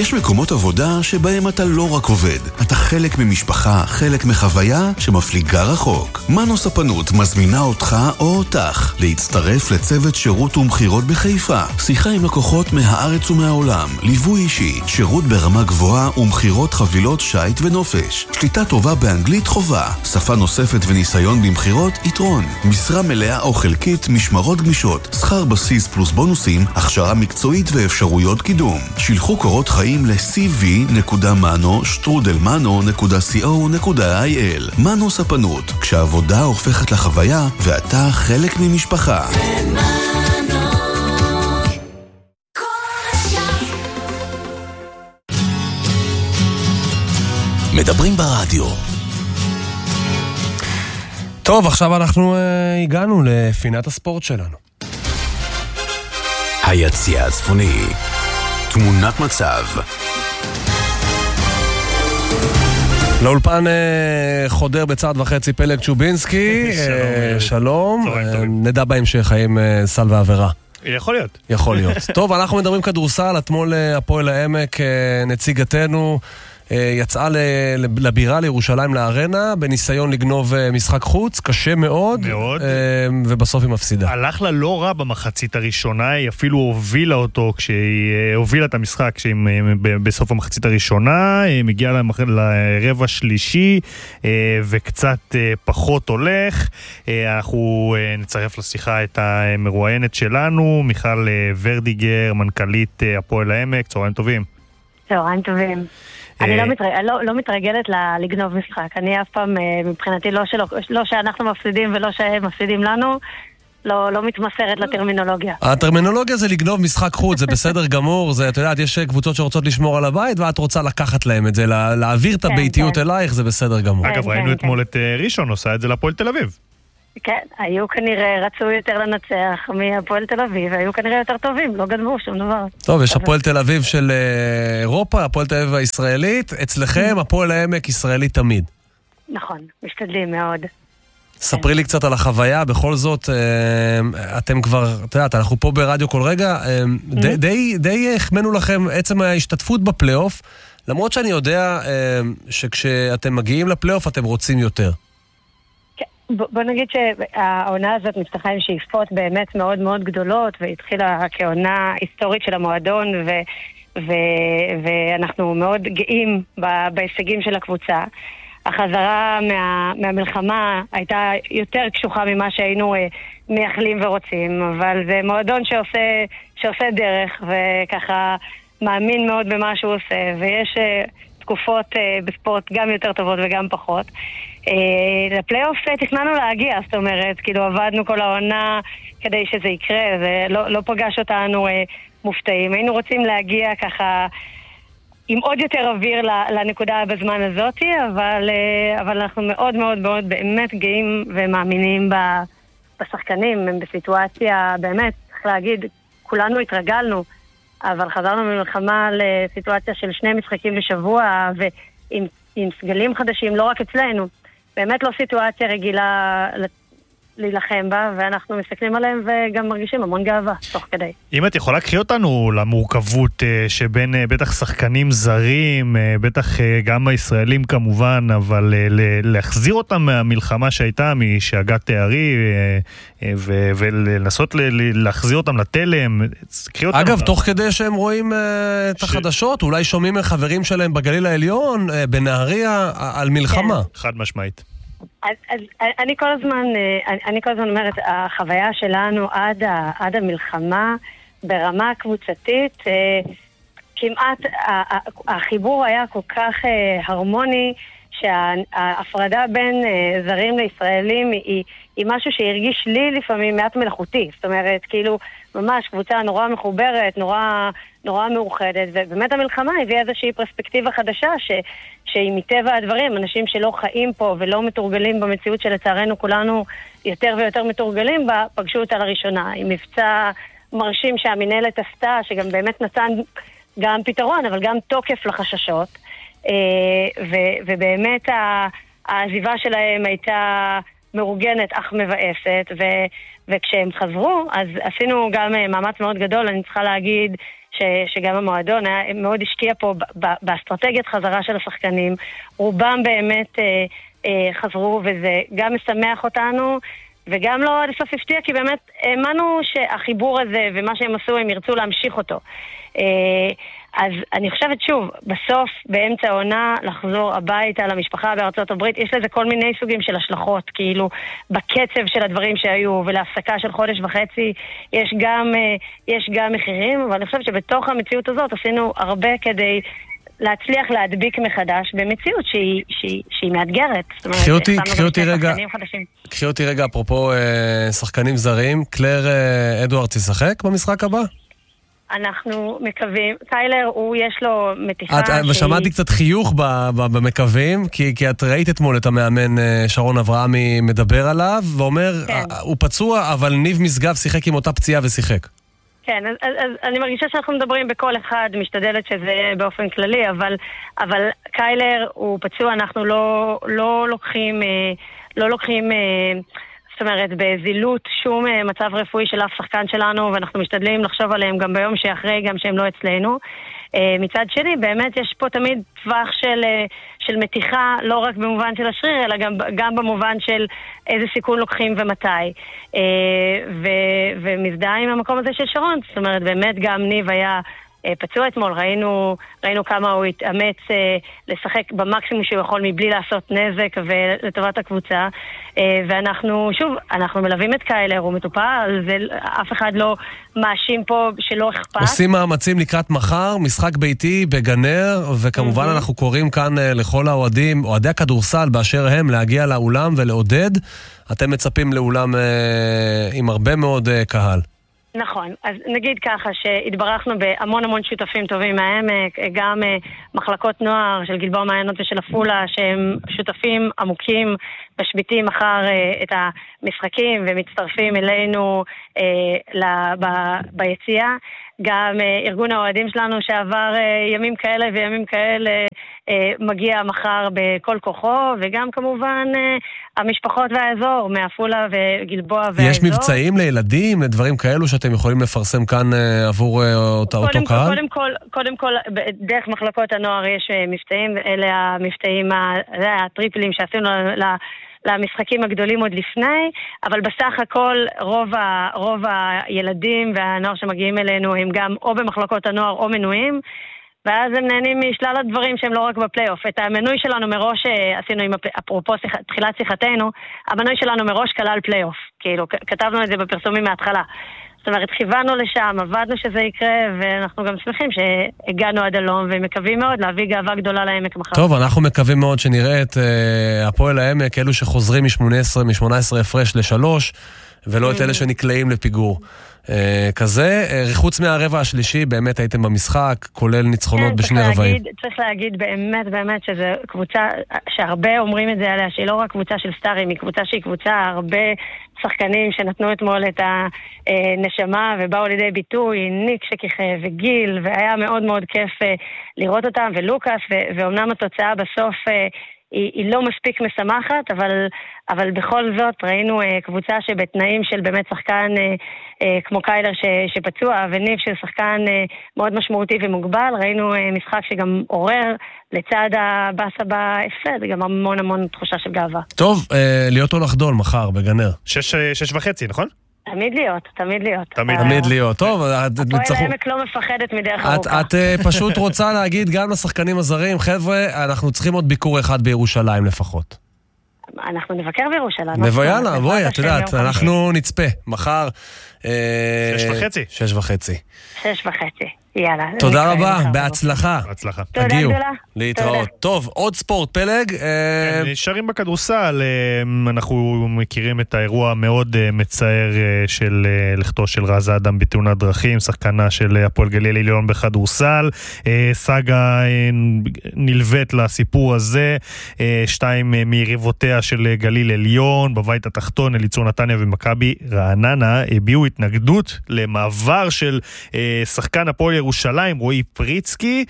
יש מקומות עבודה שבהם אתה לא רק עובד, אתה חלק ממשפחה, חלק מחוויה שמפליגה רחוק. מנו ספנות מזמינה אותך או אותך להצטרף לצוות שירות ומחירות בחיפה. שיחה עם לקוחות מהארץ ומהעולם, ליווי אישי, שירות ברמה גבוהה ומחירות חבילות שייט ונופש. שליטה טובה באנגלית חובה, שפה נוספת וניסיון במחירות יתרון. משרה מלאה או חלקית, משמרות גמישות, שכר בסיס פלוס בונוסים, הכשרה מקצועית ואפשרויות קידום. שילחו קורות חיים ל-cv.mano.co.il. מנו ספנות, כשהעבודה הופכת לחוויה ואתה חלק ממשפחה. מדברים ברדיו. טוב, עכשיו אנחנו הגענו לפינת הספורט שלנו. היציע הצפוני, תמונת מצב. לאולפן חודר בצעד וחצי פלג צ'ובינסקי. שלום. נדע בהמשך האם סל ועבירה. יכול להיות. יכול להיות. טוב, אנחנו מדברים כדורסל. אתמול הפועל העמק, נציגתנו, יצאה לבירה, לירושלים, לארנה, בניסיון לגנוב משחק חוץ, קשה מאוד, ובסוף היא מפסידה. הלך לה לא רע במחצית הראשונה, היא אפילו הובילה אותו, כשהיא הובילה את המשחק בסוף המחצית הראשונה, היא מגיעה לרבע שלישי, וקצת פחות הולך. אנחנו נצרף לשיחה את המרואיינת שלנו, מיכל ורדיגר, מנכ"לית הפועל העמק. צהריים טובים. צהריים טובים. אני לא מתרגלת לגנוב משחק. אני אף פעם, מבחינתי, לא שאנחנו מפסידים ולא שהם מפסידים לנו, לא מתמסרת לטרמינולוגיה. הטרמינולוגיה זה לגנוב משחק חוץ, זה בסדר גמור, זה, את יודעת, יש קבוצות שרוצות לשמור על הבית, ואת רוצה לקחת להם את זה, להעביר את הביתיות אלייך, זה בסדר גמור. אגב, ראינו אתמול את ראשון, עושה את זה לפועל תל אביב. כן, היו כנראה, רצו יותר לנצח מהפועל תל אביב, והיו כנראה יותר טובים, לא גנבו שום דבר. טוב, יש הפועל תל אביב של אירופה, הפועל תל אביב הישראלית, אצלכם הפועל העמק ישראלי תמיד. נכון, משתדלים מאוד. ספרי לי קצת על החוויה, בכל זאת, אתם כבר, את יודעת, אנחנו פה ברדיו כל רגע, די החמנו לכם עצם ההשתתפות בפלייאוף, למרות שאני יודע שכשאתם מגיעים לפלייאוף אתם רוצים יותר. בוא נגיד שהעונה הזאת נפתחה עם שאיפות באמת מאוד מאוד גדולות, והתחילה כעונה היסטורית של המועדון, ואנחנו מאוד גאים בהישגים של הקבוצה. החזרה מהמלחמה הייתה יותר קשוחה ממה שהיינו מייחלים ורוצים, אבל זה מועדון שעושה דרך, וככה מאמין מאוד במה שהוא עושה, ויש תקופות בספורט גם יותר טובות וגם פחות. לפלייאוף תכננו להגיע, זאת אומרת, כאילו עבדנו כל העונה כדי שזה יקרה, זה לא פגש אותנו מופתעים. היינו רוצים להגיע ככה עם עוד יותר אוויר לנקודה בזמן הזאת, אבל אנחנו מאוד מאוד מאוד באמת גאים ומאמינים בשחקנים. הם בסיטואציה, באמת, צריך להגיד, כולנו התרגלנו, אבל חזרנו ממלחמה לסיטואציה של 2 משחקים בשבוע, ועם סגלים חדשים, לא רק אצלנו. באמת לא סיטואציה רגילה להילחם בה, ואנחנו מסתכלים עליהם וגם מרגישים המון גאווה תוך כדי. אם את יכולה לקריא אותנו למורכבות שבין בטח שחקנים זרים, בטח גם הישראלים כמובן, אבל להחזיר אותם מהמלחמה שהייתה משאגת תארי, ולנסות להחזיר אותם לתלם. אגב, תוך כדי שהם רואים את החדשות, אולי שומעים מחברים שלהם בגליל העליון, בנהריה, על מלחמה. חד משמעית. אז אני כל הזמן אומרת, החוויה שלנו עד המלחמה ברמה קבוצתית, כמעט החיבור היה כל כך הרמוני, שההפרדה בין זרים לישראלים היא משהו שהרגיש לי לפעמים מעט מלאכותי. זאת אומרת, כאילו, ממש קבוצה נורא מחוברת, נורא מאוחדת, ובאמת המלחמה הביאה איזושהי פרספקטיבה חדשה, שהיא מטבע הדברים, אנשים שלא חיים פה ולא מתורגלים במציאות שלצערנו כולנו יותר ויותר מתורגלים בה, פגשו אותה לראשונה. עם מבצע מרשים שהמנהלת עשתה, שגם באמת נתן גם פתרון, אבל גם תוקף לחששות. ובאמת העזיבה שלהם הייתה מאורגנת אך מבאסת, וכשהם חזרו אז עשינו גם מאמץ מאוד גדול. אני צריכה להגיד שגם המועדון מאוד השקיע פה באסטרטגיית חזרה של השחקנים. רובם באמת חזרו, וזה גם משמח אותנו, וגם לא עד הסוף הפתיע, כי באמת האמנו שהחיבור הזה ומה שהם עשו, הם ירצו להמשיך אותו. אז אני חושבת שוב, בסוף, באמצע העונה, לחזור הביתה למשפחה בארצות הברית, יש לזה כל מיני סוגים של השלכות, כאילו בקצב של הדברים שהיו, ולהפסקה של חודש וחצי, יש גם מחירים, אבל אני חושבת שבתוך המציאות הזאת עשינו הרבה כדי להצליח להדביק מחדש במציאות שהיא מאתגרת. קחי אותי רגע, אפרופו שחקנים זרים, קלר אדוארדס ישחק במשחק הבא? אנחנו מקווים, טיילר יש לו מתיחה ושמעתי קצת חיוך במקווים, כי את ראית אתמול את המאמן שרון אברהמי מדבר עליו, ואומר, הוא פצוע, אבל ניב משגב שיחק עם אותה פציעה ושיחק. כן, אז אני מרגישה שאנחנו מדברים בכל אחד, משתדלת שזה באופן כללי, אבל קיילר הוא פצוע, אנחנו לא לוקחים זאת אומרת, בזילות שום מצב רפואי של אף שחקן שלנו, ואנחנו משתדלים לחשוב עליהם גם ביום שאחרי, גם שהם לא אצלנו. מצד שני, באמת יש פה תמיד טווח של מתיחה, לא רק במובן של השריר, אלא גם במובן של איזה סיכון לוקחים ומתי. ומזדהה עם המקום הזה של שרון, זאת אומרת, באמת גם ניב היה פצוע אתמול, ראינו כמה הוא התאמץ לשחק במקסימום שהוא יכול מבלי לעשות נזק ולטובת הקבוצה, ואנחנו שוב, אנחנו מלווים את קיילר, הוא מטופל, אף אחד לא מאשים פה שלא אכפת. עושים מאמצים לקראת מחר, משחק ביתי בגנר, וכמובן אנחנו קוראים כאן לכל האוהדים, אוהדי הכדורסל באשר הם, להגיע לאולם ולעודד. אתם מצפים לאולם עם הרבה מאוד קהל. נכון, אז נגיד ככה שהתברכנו בהמון שותפים טובים מהעמק, גם מחלקות נוער של גלבוע מעיינות ושל אפולה, שהם שותפים עמוקים, משביטים מחר את המשחקים ומצטרפים אלינו ביציאה. גם ארגון האוהדים שלנו שעבר ימים כאלה וימים כאלה מגיע מחר בכל כוחו, וגם כמובן המשפחות והאזור, מאפולה וגלבוע והאזור. יש מבצעים לילדים, לדברים כאלו שאתם יכולים לפרסם כאן עבור אותו קהל? קודם כל, דרך מחלקות הנוער יש מבצעים, אלה המבצעים, הטריפלים שעשינו למשחקים הגדולים עוד לפני, אבל בסך הכל רוב הילדים והנוער שמגיעים אלינו הם גם או במחלקות הנוער או מנויים, ואז הם נהנים משלל הדברים שהם לא רק בפלייאוף. את המנוי שלנו מראש עשינו, אפרופו תחילת שיחתנו, המנוי שלנו מראש כלל פלייאוף, כאילו כתבנו את זה בפרסומים מההתחלה. זאת אומרת, כיוונו לשם, עבדנו שזה יקרה, ואנחנו גם שמחים שהגענו עד הלום, ומקווים מאוד להביא גאווה גדולה לעמק מחר. טוב, אנחנו מקווים מאוד שנראה את הפועל העמק, אלו שחוזרים מ-18 הפרש ל3, ולא את אלה שנקלעים לפיגור. כזה, חוץ מהרבע השלישי, באמת הייתם במשחק, כולל ניצחונות בשני רבעים. צריך להגיד באמת שזו קבוצה, שהרבה אומרים את זה עליה, שהיא לא רק קבוצה של סטארים, היא קבוצה שהיא קבוצה הרבה שחקנים שנתנו אתמול את הנשמה ובאו לידי ביטוי, ניק שכיחה וגיל, והיה מאוד מאוד כיף לראות אותם, ולוקאס, ואומנם התוצאה בסוף היא לא מספיק משמחת, אבל בכל זאת ראינו קבוצה שבתנאים של באמת שחקן כמו קיילר שפצוע, וניב שהוא שחקן מאוד משמעותי ומוגבל, ראינו משחק שגם עורר לצד הבאסה בהפסד, גם המון תחושה של גאווה. טוב, להיות או לחדול מחר בגנר. 6:30, נכון? תמיד להיות. תמיד להיות. טוב, הפועל העמק לא מפחדת מדרך ארוכה. את פשוט רוצה להגיד גם לשחקנים הזרים, חבר'ה, אנחנו צריכים עוד ביקור אחד בירושלים לפחות. אנחנו נבקר בירושלים. יאללה, בואי, את יודעת, אנחנו נצפה מחר 6:30. 6:30. יאללה. תודה רבה, בהצלחה. תודה גדולה. להתראות. טוב, עוד ספורט, פלג. נשארים בכדורסל, אנחנו מכירים את האירוע המאוד מצער של לכתו של רז אדם בתאונת דרכים, שחקנה של הפועל גליל עליון בכדורסל. סאגה נלווית לסיפור הזה, 2 מיריבותיה של גליל עליון בבית התחתון, אליצור נתניה ומכבי רעננה, הביעו התנגדות למעבר של שחקן הפועל ירושלים, רועי פריצקי,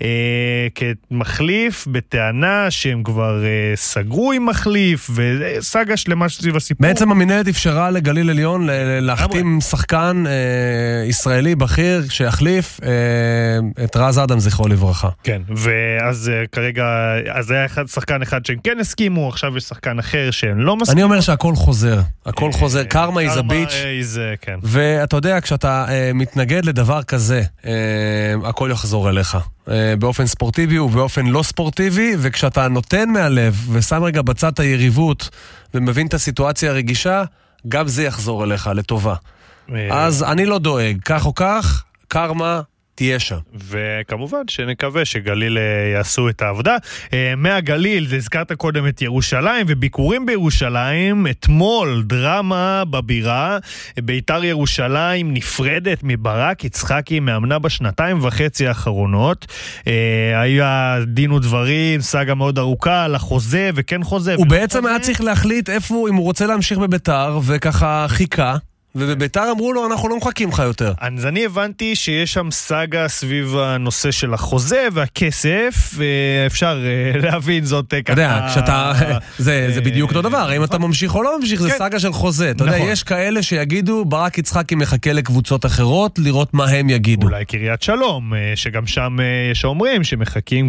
כמחליף, בטענה שהם כבר סגרו עם מחליף, וסגה שלמה סביב הסיפור. בעצם המנהלת אפשרה לגליל עליון להחתים שחקן ישראלי בכיר שיחליף את רז אדם, זכרו לברכה. כן, ואז כרגע, אז היה שחקן אחד שהם כן הסכימו, עכשיו יש שחקן אחר שהם לא מסכימו. אני אומר שהכל חוזר, הכל חוזר, קרמה is a bitch. כן. ואתה יודע, כשאתה מתנגד לדבר כזה, הכל יחזור אליך. באופן ספורטיבי ובאופן לא ספורטיבי, וכשאתה נותן מהלב ושם רגע בצד היריבות ומבין את הסיטואציה הרגישה, גם זה יחזור אליך לטובה. אז אני לא דואג, כך או כך, קרמה תהיה שם. וכמובן שנקווה שגליל יעשו את העבודה. מהגליל, הזכרת קודם את ירושלים וביקורים בירושלים. אתמול דרמה בבירה, ביתר ירושלים נפרדת מברק יצחקי, מאמנה בשנתיים וחצי האחרונות. היה דין ודברים, סגה מאוד ארוכה על החוזה וכן חוזה. הוא בעצם היה צריך להחליט איפה, אם הוא רוצה להמשיך בביתר, וככה חיכה. ובביתר אמרו לו, אנחנו לא מחכים לך יותר. אז אני הבנתי שיש שם סגה סביב הנושא של החוזה והכסף, ואפשר להבין זאת ככה. אתה יודע, כשאתה, זה בדיוק אותו דבר, האם אתה ממשיך או לא ממשיך, זה סגה של חוזה. אתה יודע, יש כאלה שיגידו, ברק יצחקי מחכה לקבוצות אחרות, לראות מה הם יגידו. אולי קריית שלום, שגם שם יש אומרים, שמחכים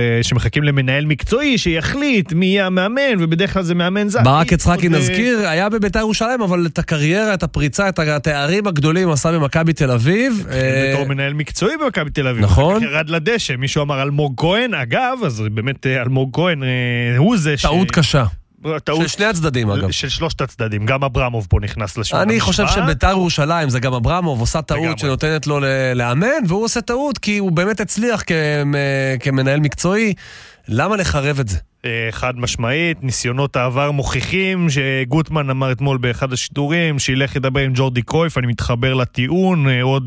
למנהל מקצועי, שיחליט מי יהיה המאמן, ובדרך כלל זה מאמן זר. ברק יצחקי נזכיר, היה בביתר ירושלים, אבל את הקריירה, את הפריצה, את התארים הגדולים עשה במכבי תל אביב. בתור מנהל מקצועי במכבי תל אביב. נכון. ירד לדשא, מישהו אמר אלמוג כהן, אגב, אז באמת אלמוג כהן הוא זה טעות קשה. של שני הצדדים, אגב. של שלושת הצדדים, גם אברמוב פה נכנס לשם. אני חושב שביתר ירושלים, זה גם אברמוב, עושה טעות שנותנת לו לאמן, והוא עושה טעות כי הוא באמת הצליח כמנהל מקצועי. למה לחרב את זה? חד משמעית, ניסיונות העבר מוכיחים שגוטמן אמר אתמול באחד השידורים שילך לדבר עם ג'ורדי קרויף, אני מתחבר לטיעון, עוד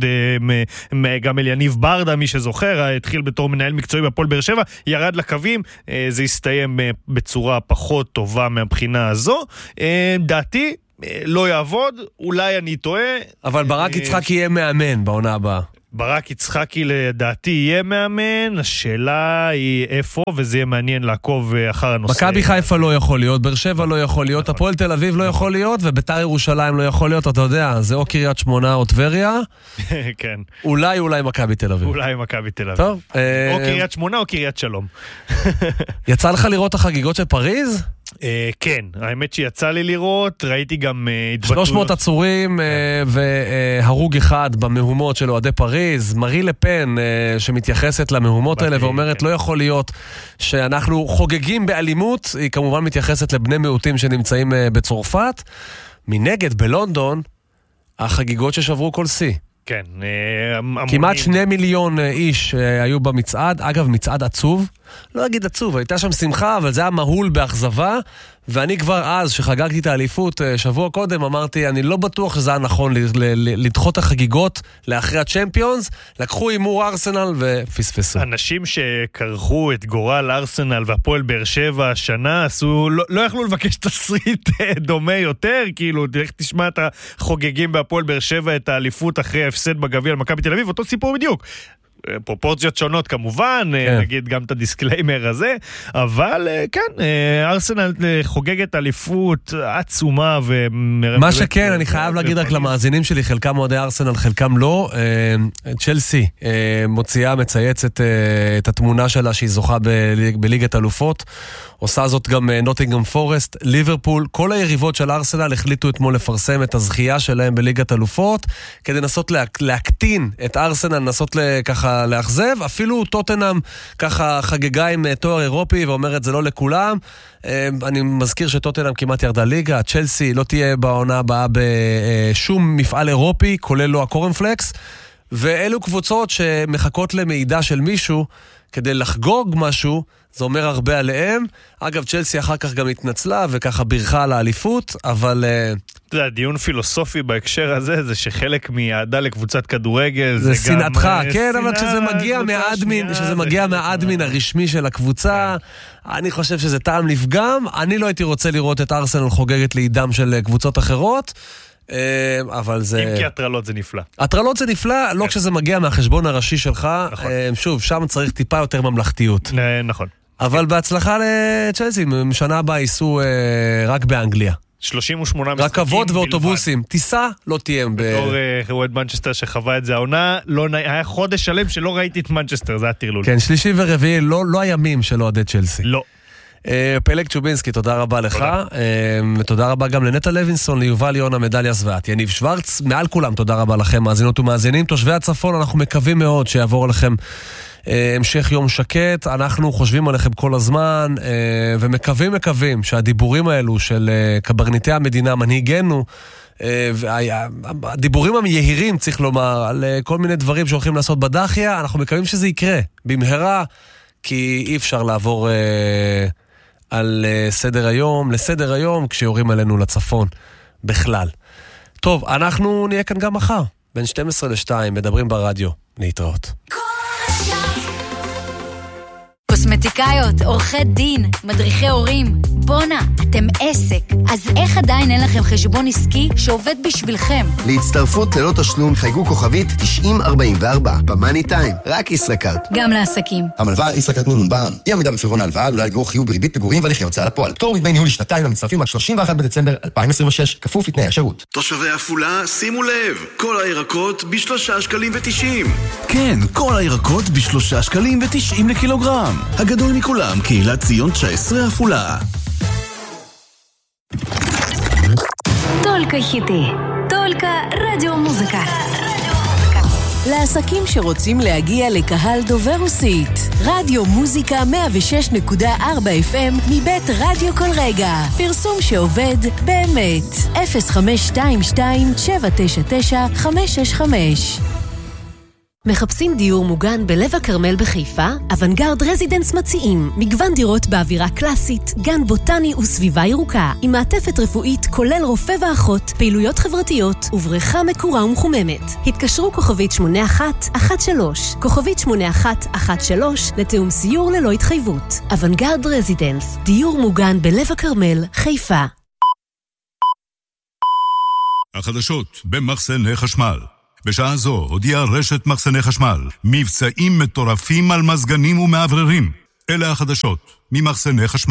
גם אליניב ברדה, מי שזוכר, התחיל בתור מנהל מקצועי בפועל באר שבע, ירד לקווים, זה הסתיים בצורה פחות טובה מהבחינה הזו. דעתי, לא יעבוד, אולי אני טועה. אבל ברק יצחקי יהיה מאמן בעונה הבאה. ברק יצחקי לדעתי יהיה מאמן, השאלה היא איפה, וזה יהיה מעניין לעקוב אחר הנושא. מכבי חיפה לא יכול להיות, באר שבע לא יכול להיות, הפועל תל אביב לא יכול להיות, וביתר ירושלים לא יכול להיות, אתה יודע, זה או קריית שמונה או טבריה. כן. אולי מכבי תל אביב. אולי מכבי תל אביב. טוב. או קריית שמונה או קריית שלום. יצא לך לראות החגיגות של פריז? כן, האמת שיצא לי לראות, ראיתי גם 300 עצורים והרוג אחד במהומות של אוהדי פריז, מרי לפן שמתייחסת למהומות האלה ואומרת לא יכול להיות שאנחנו חוגגים באלימות, היא כמובן מתייחסת לבני מיעוטים שנמצאים בצרפת. מנגד בלונדון החגיגות ששברו כל שיא. כן, כמעט 2 מיליון איש היו במצעד, אגב מצעד עצוב, לא אגיד עצוב, הייתה שם שמחה, אבל זה היה מהול באכזבה, ואני כבר אז, שחגגתי את האליפות שבוע קודם, אמרתי, אני לא בטוח שזה היה נכון לדחות החגיגות לאחרי הצ'מפיונס, לקחו אימור ארסנל ופספסו. אנשים שקרחו את גורל ארסנל והפועל באר שבע השנה, לא יכלו לבקש תסריט דומה יותר, כאילו, תשמע את החוגגים בהפועל באר שבע את האליפות אחרי ההפסד בגביע על מכבי תל אביב, אותו סיפור בדיוק. פרופורציות שונות כמובן, נגיד גם את הדיסקליימר הזה, אבל כן, ארסנל חוגגת אליפות עצומה מה שכן, אני חייב להגיד רק למאזינים שלי, חלקם אוהדי ארסנל, חלקם לא, צ'לסי מוציאה, מצייצת את התמונה שלה שהיא זוכה בליגת אלופות, עושה זאת גם נוטינגהאם פורסט, ליברפול, כל היריבות של ארסנל החליטו אתמול לפרסם את הזכייה שלהם בליגת אלופות, כדי לנסות להקטין את ארסנל, לנסות ככה לאכזב, אפילו טוטנהאם ככה חגגה עם תואר אירופי ואומרת זה לא לכולם. אני מזכיר שטוטנהאם כמעט ירדה ליגה, צ'לסי לא תהיה בעונה הבאה בשום מפעל אירופי, כולל לא הקורנפלקס, ואלו קבוצות שמחכות למידע של מישהו כדי לחגוג משהו, זה אומר הרבה עליהם. אגב, צ'לסי אחר כך גם התנצלה וככה ברכה על האליפות, אבל אתה יודע, דיון פילוסופי בהקשר הזה, זה שחלק מיעדה לקבוצת כדורגל, זה שנאתך, כן, אבל כשזה מגיע מהאדמין הרשמי של הקבוצה, אני חושב שזה טעם לפגם, אני לא הייתי רוצה לראות את ארסנל חוגגת לעידם של קבוצות אחרות, אבל זה... אם כי הטרלות זה נפלא. הטרלות זה נפלא, לא כשזה מגיע מהחשבון הראשי שלך, שוב, שם צריך טיפה יותר ממלכתיות. נכון. אבל בהצלחה לצ'לסי, משנה הבאה ייסעו רק באנגליה. 38 משחקים רכבות ואוטובוסים, טיסה לא תהיה. בתור אוהד מנצ'סטר שחווה את זה העונה, היה חודש שלם שלא ראיתי את מנצ'סטר, זה היה טרלול. כן, שלישי ורביעי, לא הימים של אוהדי צ'לסי. לא. פלג צ'ובינסקי, תודה רבה לך. ותודה רבה גם לנטע לוינסון, ליובל יונה, מדליה זוות, יניב שוורץ, מעל כולם תודה רבה לכם, מאזינות ומאזינים. תושבי הצפון, אנחנו מקווים מאוד שיעבור לכם המשך יום שקט, אנחנו חושבים עליכם כל הזמן, ומקווים שהדיבורים האלו של קברניטי המדינה, מנהיגנו, הדיבורים המהירים, צריך לומר, על כל מיני דברים שהולכים לעשות בדחיה, אנחנו מקווים שזה יקרה במהרה, כי אי אפשר לעבור על לסדר היום, כשיורים עלינו לצפון בכלל. טוב, אנחנו נהיה כאן גם מחר, בין 12-2, מדברים ברדיו, להתראות. קוסמטיקאיות, עורכי דין, מדריכי הורים. בונה, אתם עסק. אז איך עדיין אין לכם חשבון עסקי שעובד בשבילכם? להצטרפות ללא תשלום חייגו כוכבית 9044 במאני טיים, רק ישראכרט. גם לעסקים. המלווה ישראכרט נון בע"מ. אי עמידה בפירעון ההלוואה עלולה לגרור חיוב בריבית פיגורים והליכי הוצאה לפועל. פטור מדמי ניהול לשנתיים למצטרפים עד 31 בדצמבר 2026, כפוף לתנאי השירות. תושבי עפולה, שימו לב, כל הירקות ב3.90 שקלים. כן, כל הירקות ב3.90 שקלים לקילוגרם. הגדול מכולם, קהילת ציון 19 עפולה. Только хиты, только радиомузыка. לעסקים שרוצים להגיע לקהל דובר רוסית, רדיו מוזיקה 106.4 FM מבית רדיו כל רגע. פרסום שעובד באמת. 0522-799-565. מחפשים דיור מוגן בלב הכרמל בחיפה? אוונגרד רזידנס מציעים מגוון דירות באווירה קלאסית, גן בוטני וסביבה ירוקה, עם מעטפת רפואית כולל רופא ואחות, פעילויות חברתיות ובריכה מקורה ומחוממת. התקשרו כוכבית 8113, כוכבית 8113 לתאום סיור ללא התחייבות. אוונגרד רזידנס, דיור מוגן בלב הכרמל, חיפה. החדשות במחסני חשמל. בשעה זו הודיעה רשת מחסני חשמל, מבצעים מטורפים על מזגנים ומעבררים. אלה החדשות ממחסני חשמל.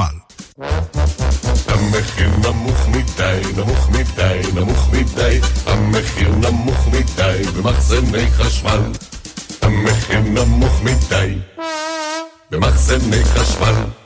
המחיר נמוך מדי, נמוך מדי, נמוך מדי. המחיר נמוך מדי במחסני חשמל. המחיר נמוך מדי במחסני חשמל.